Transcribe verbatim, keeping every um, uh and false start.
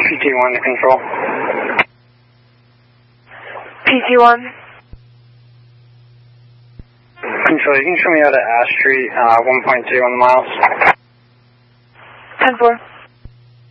P T one to control. P T one. Control, you can show me out at Ash Street, uh, one point two on the miles. ten four.